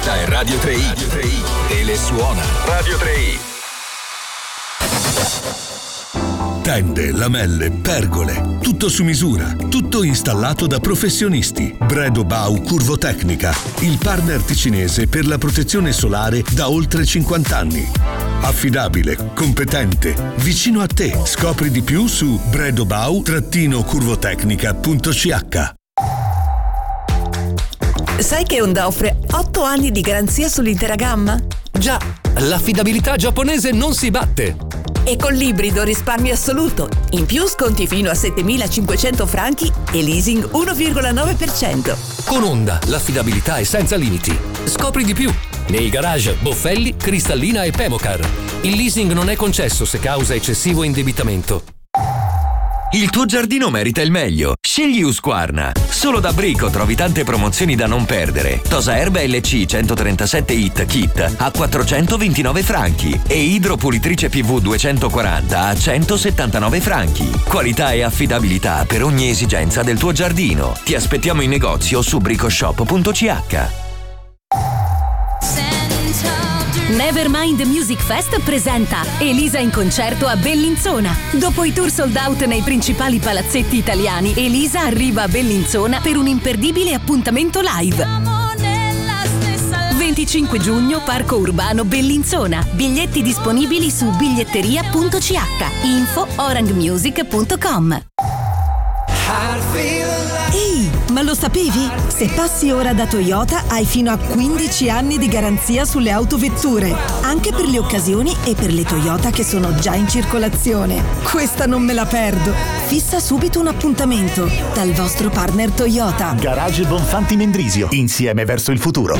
Questa è Radio 3i. Telesuona. Radio 3i. Tende, lamelle, pergole, tutto su misura, tutto installato da professionisti. Bredo Bau Curvotecnica, il partner ticinese per la protezione solare da oltre 50 anni. Affidabile, competente, vicino a te. Scopri di più su bredobau-curvotecnica.ch. Sai che Honda offre 8 anni di garanzia sull'intera gamma? Già, l'affidabilità giapponese non si batte. E con l'ibrido risparmio assoluto. In più sconti fino a 7.500 franchi e leasing 1,9%. Con Honda l'affidabilità è senza limiti. Scopri di più nei garage Boffelli, Cristallina e Pemocar. Il leasing non è concesso se causa eccessivo indebitamento. Il tuo giardino merita il meglio. Scegli Husqvarna. Solo da Brico trovi tante promozioni da non perdere. Tosa erba LC 137 Hit Kit a 429 franchi e idropulitrice PV 240 a 179 franchi. Qualità e affidabilità per ogni esigenza del tuo giardino. Ti aspettiamo in negozio su bricoshop.ch. Nevermind Music Fest presenta Elisa in concerto a Bellinzona. Dopo i tour sold out nei principali palazzetti italiani, Elisa arriva a Bellinzona per un imperdibile appuntamento live. 25 giugno, Parco Urbano Bellinzona. Biglietti disponibili su biglietteria.ch. Info orangmusic.com. Ehi, ma lo sapevi? Se passi ora da Toyota hai fino a 15 anni di garanzia sulle autovetture, anche per le occasioni e per le Toyota che sono già in circolazione. Questa non me la perdo. Fissa subito un appuntamento dal vostro partner Toyota. Garage Bonfanti Mendrisio, insieme verso il futuro.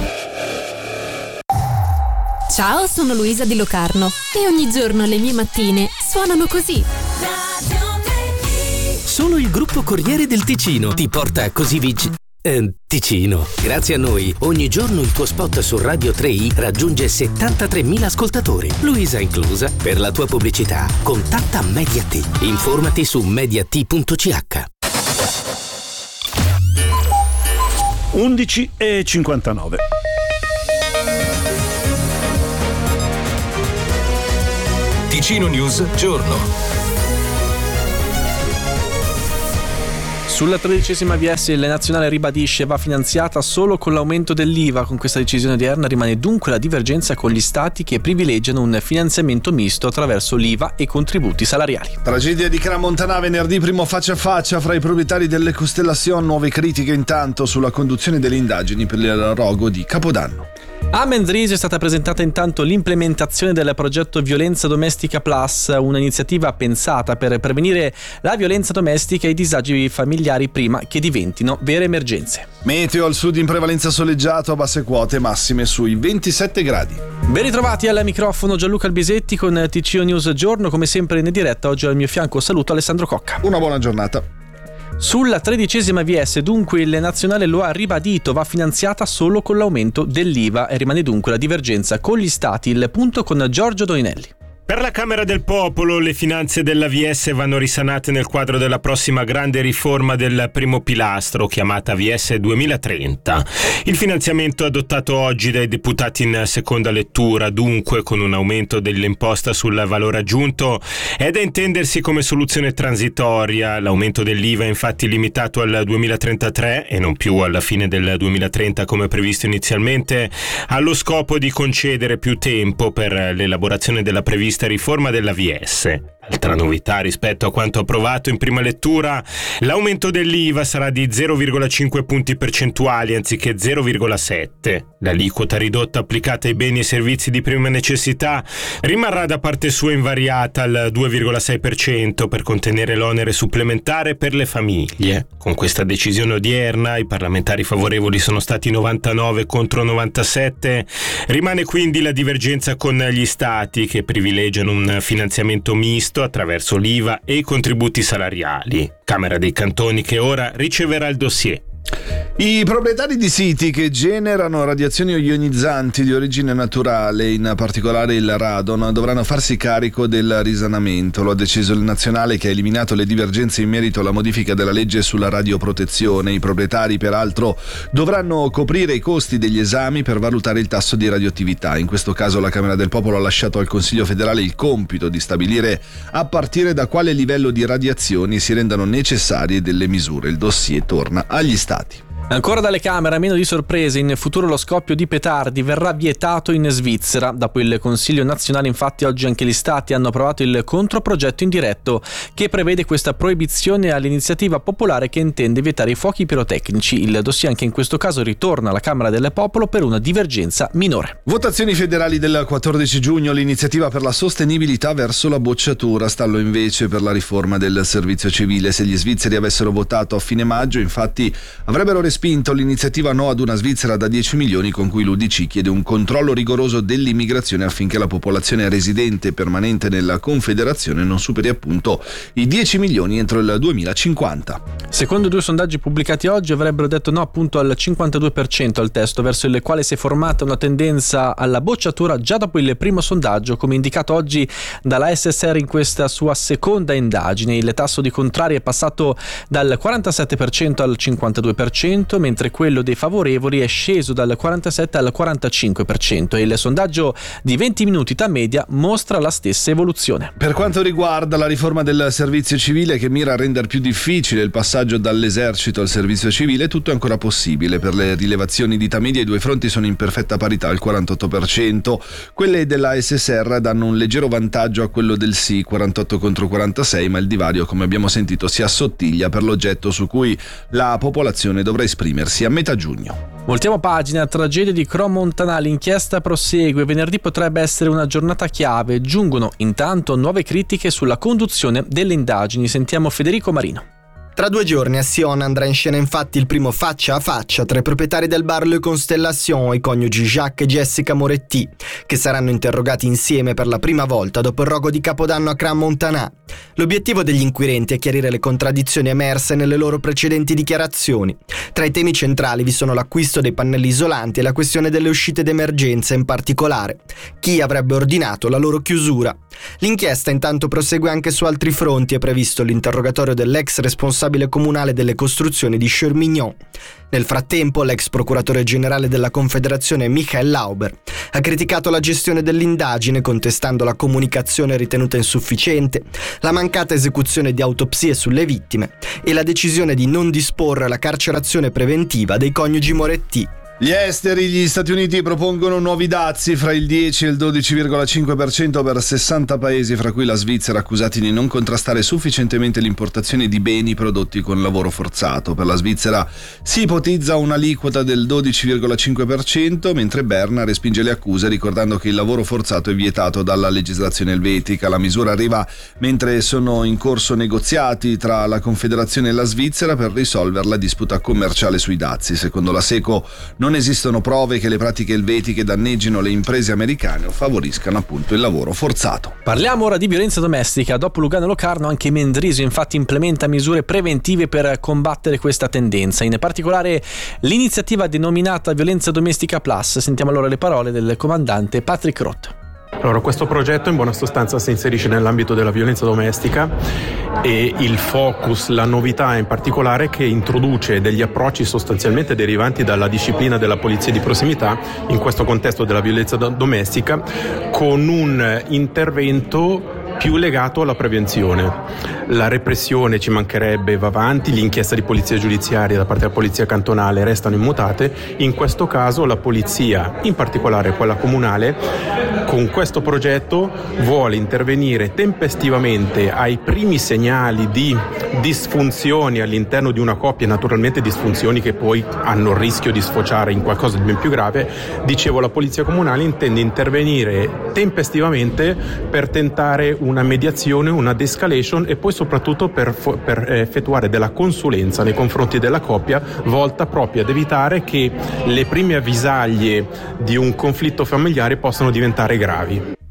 Ciao, sono Luisa di Locarno e ogni giorno le mie mattine suonano così. Solo il gruppo Corriere del Ticino ti porta così Ticino. Grazie a noi, ogni giorno il tuo spot su Radio 3i raggiunge 73.000 ascoltatori, Luisa inclusa. Per la tua pubblicità, contatta Mediat. Informati su mediat.ch. 11:59. Ticino News Giorno. Sulla 13ª VS la nazionale ribadisce va finanziata solo con l'aumento dell'IVA. Con questa decisione odierna rimane dunque la divergenza con gli stati che privilegiano un finanziamento misto attraverso l'IVA e contributi salariali. Tragedia di Crans-Montana, venerdì primo faccia a faccia fra i proprietari delle Constellation, nuove critiche intanto sulla conduzione delle indagini per il rogo di Capodanno. A Mendrisio è stata presentata intanto l'implementazione del progetto Violenza Domestica Plus, un'iniziativa pensata per prevenire la violenza domestica e i disagi familiari prima che diventino vere emergenze. Meteo al sud in prevalenza soleggiato, a basse quote, massime sui 27 gradi. Ben ritrovati al microfono Gianluca Albisetti con TCO News Giorno, come sempre in diretta. Oggi al mio fianco saluto Alessandro Cocca. Una buona giornata. Sulla 13ª VS dunque il nazionale lo ha ribadito, va finanziata solo con l'aumento dell'IVA e rimane dunque la divergenza con gli stati. Il punto con Giorgio Doinelli. Per la Camera del Popolo le finanze dell'AVS vanno risanate nel quadro della prossima grande riforma del primo pilastro, chiamata AVS 2030. Il finanziamento adottato oggi dai deputati in seconda lettura, dunque con un aumento dell'imposta sul valore aggiunto, è da intendersi come soluzione transitoria. L'aumento dell'IVA è infatti limitato al 2033 e non più alla fine del 2030 come previsto inizialmente, allo scopo di concedere più tempo per l'elaborazione della prevista riforma dell'AVS. Altra novità rispetto a quanto approvato in prima lettura, l'aumento dell'IVA sarà di 0,5 punti percentuali anziché 0,7. L'aliquota ridotta applicata ai beni e servizi di prima necessità rimarrà da parte sua invariata al 2,6% per contenere l'onere supplementare per le famiglie. Con questa decisione odierna i parlamentari favorevoli sono stati 99 contro 97. Rimane quindi la divergenza con gli stati che privilegiano un finanziamento misto attraverso l'IVA e i contributi salariali. Camera dei Cantoni che ora riceverà il dossier. I proprietari di siti che generano radiazioni ionizzanti di origine naturale, in particolare il radon, dovranno farsi carico del risanamento. Lo ha deciso il Nazionale, che ha eliminato le divergenze in merito alla modifica della legge sulla radioprotezione. I proprietari, peraltro, dovranno coprire i costi degli esami per valutare il tasso di radioattività. In questo caso la Camera del Popolo ha lasciato al Consiglio federale il compito di stabilire a partire da quale livello di radiazioni si rendano necessarie delle misure. Il dossier torna agli Stati. Ancora dalle Camere, meno di sorprese, in futuro lo scoppio di petardi verrà vietato in Svizzera. Dopo il Consiglio nazionale, infatti, oggi anche gli Stati hanno approvato il controprogetto indiretto che prevede questa proibizione all'iniziativa popolare che intende vietare i fuochi pirotecnici. Il dossier anche in questo caso ritorna alla Camera del Popolo per una divergenza minore. Votazioni federali del 14 giugno, l'iniziativa per la sostenibilità verso la bocciatura, stallo invece per la riforma del servizio civile. Se gli svizzeri avessero votato a fine maggio, infatti, avrebbero respinto l'iniziativa No ad una Svizzera da 10 milioni, con cui l'UDC chiede un controllo rigoroso dell'immigrazione affinché la popolazione residente permanente nella Confederazione non superi appunto i 10 milioni entro il 2050. Secondo 2 sondaggi pubblicati oggi avrebbero detto no appunto al 52% al testo, verso il quale si è formata una tendenza alla bocciatura già dopo il primo sondaggio, come indicato oggi dalla SSR in questa sua seconda indagine. Il tasso di contrari è passato dal 47% al 52%, mentre quello dei favorevoli è sceso dal 47 al 45%, e il sondaggio di 20 minuti età media mostra la stessa evoluzione. Per quanto riguarda la riforma del servizio civile, che mira a rendere più difficile il passaggio dall'esercito al servizio civile, tutto è ancora possibile. Per le rilevazioni di età media i due fronti sono in perfetta parità al 48%. Quelle della SSR danno un leggero vantaggio a quello del sì, 48 contro 46, ma il divario, come abbiamo sentito, si assottiglia per l'oggetto su cui la popolazione dovrà esprimersi a metà giugno. Voltiamo pagina. Tragedia di Crans-Montana, l'inchiesta prosegue. Venerdì potrebbe essere una giornata chiave. Giungono intanto nuove critiche sulla conduzione delle indagini. Sentiamo Federico Marino. Tra 2 giorni a Sion andrà in scena infatti il primo faccia a faccia tra i proprietari del bar Le Constellation, i coniugi Jacques e Jessica Moretti, che saranno interrogati insieme per la prima volta dopo il rogo di Capodanno a Crans-Montana. L'obiettivo degli inquirenti è chiarire le contraddizioni emerse nelle loro precedenti dichiarazioni. Tra i temi centrali vi sono l'acquisto dei pannelli isolanti e la questione delle uscite d'emergenza, in particolare chi avrebbe ordinato la loro chiusura. L'inchiesta intanto prosegue anche su altri fronti. È previsto l'interrogatorio dell'ex responsabile comunale delle costruzioni di Chermignon. Nel frattempo, l'ex procuratore generale della Confederazione Michael Lauber ha criticato la gestione dell'indagine, contestando la comunicazione ritenuta insufficiente, la mancata esecuzione di autopsie sulle vittime e la decisione di non disporre la carcerazione preventiva dei coniugi Moretti. Gli esteri, gli Stati Uniti propongono nuovi dazi fra il 10 e il 12,5% per 60 paesi, fra cui la Svizzera, accusati di non contrastare sufficientemente l'importazione di beni prodotti con lavoro forzato. Per la Svizzera si ipotizza un'aliquota del 12,5%, mentre Berna respinge le accuse, ricordando che il lavoro forzato è vietato dalla legislazione elvetica. La misura arriva mentre sono in corso negoziati tra la Confederazione e la Svizzera per risolvere la disputa commerciale sui dazi. Secondo la SECO non esistono prove che le pratiche elvetiche danneggino le imprese americane o favoriscano appunto il lavoro forzato. Parliamo ora di violenza domestica. Dopo Lugano e Locarno, anche Mendrisio infatti implementa misure preventive per combattere questa tendenza, in particolare l'iniziativa denominata Violenza Domestica Plus. Sentiamo allora le parole del comandante Patrick Roth. Allora, questo progetto in buona sostanza si inserisce nell'ambito della violenza domestica, e il focus, la novità in particolare, che introduce degli approcci sostanzialmente derivanti dalla disciplina della polizia di prossimità in questo contesto della violenza domestica, con un intervento più legato alla prevenzione. La repressione, ci mancherebbe, va avanti, le inchieste di polizia giudiziaria da parte della polizia cantonale restano immutate. In questo caso la polizia, in particolare quella comunale, con questo progetto vuole intervenire tempestivamente ai primi segnali di disfunzioni all'interno di una coppia, naturalmente disfunzioni che poi hanno il rischio di sfociare in qualcosa di ben più grave. Dicevo, la polizia comunale intende intervenire tempestivamente per tentare una mediazione, una de-escalation, e poi soprattutto per effettuare della consulenza nei confronti della coppia, volta proprio ad evitare che le prime avvisaglie di un conflitto familiare possano diventare gravi.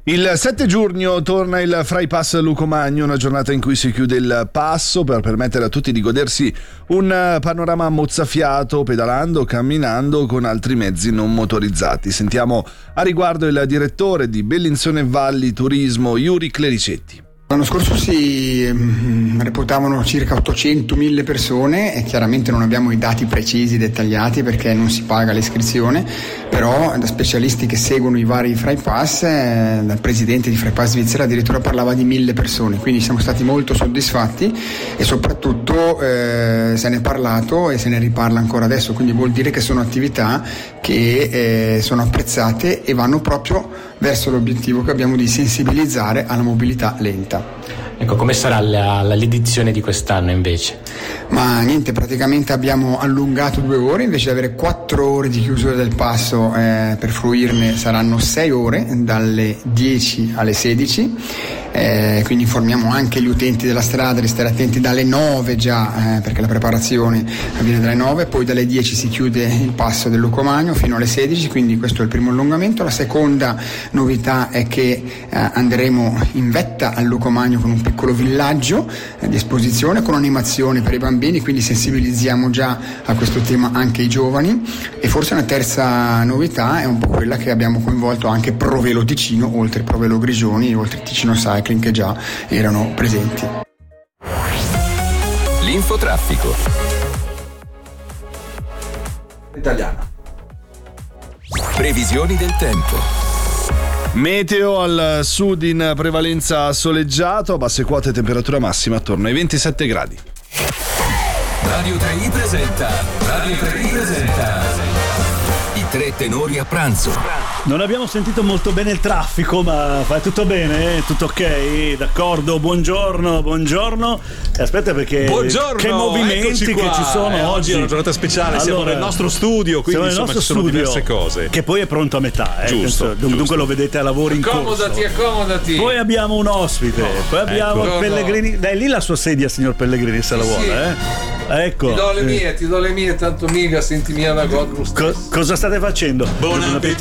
Il 7 giugno torna il Freipass Lucomagno, una giornata in cui si chiude il passo per permettere a tutti di godersi un panorama mozzafiato pedalando, camminando con altri mezzi non motorizzati. Sentiamo a riguardo il direttore di Bellinzone Valli Turismo, Yuri Clericetti. L'anno scorso si reputavano circa 800.000 persone e chiaramente non abbiamo i dati precisi, dettagliati, perché non si paga l'iscrizione, però da specialisti che seguono i vari Freipass, dal presidente di Freipass Svizzera addirittura parlava di 1.000 persone, quindi siamo stati molto soddisfatti e soprattutto se ne è parlato e se ne riparla ancora adesso, quindi vuol dire che sono attività che sono apprezzate e vanno proprio verso l'obiettivo che abbiamo di sensibilizzare alla mobilità lenta. Ecco, come sarà l'edizione di quest'anno invece? Ma niente, praticamente abbiamo allungato 2 ore, invece di avere 4 ore di chiusura del passo per fruirne saranno 6 ore, dalle 10 alle 16. Quindi informiamo anche gli utenti della strada di stare attenti dalle 9 già, perché la preparazione avviene dalle 9, poi dalle 10 si chiude il passo del Lucomagno fino alle 16, quindi questo è il primo allungamento. La seconda novità è che andremo in vetta al Lucomagno con un piccolo villaggio di esposizione con animazioni per i bambini, quindi sensibilizziamo già a questo tema anche i giovani. E forse una terza novità è un po' quella che abbiamo coinvolto anche Pro Velo Ticino, oltre Pro Velo Grigioni, oltre Ticino Cycling, che già erano presenti. L'infotraffico italiana. Previsioni del tempo. Meteo al sud in prevalenza soleggiato, a basse quote temperatura massima attorno ai 27 gradi. Radio 3i presenta I tre tenori a pranzo. Non abbiamo sentito molto bene il traffico, ma fai tutto bene? Tutto ok? D'accordo, buongiorno. Aspetta, perché buongiorno, che movimenti che ci sono oggi. È una giornata speciale, siamo nel nostro studio, quindi insomma ci sono diverse cose. Che poi è pronto a metà, giusto. Dunque lo vedete a lavoro in corso. Accomodati. Poi abbiamo un ospite, poi abbiamo il Pellegrini. Dai lì la sua sedia, signor Pellegrini, se la vuole, Ecco. Ti do le mie, tanto mica senti mia la godlust. Cosa state facendo? Buon appetito.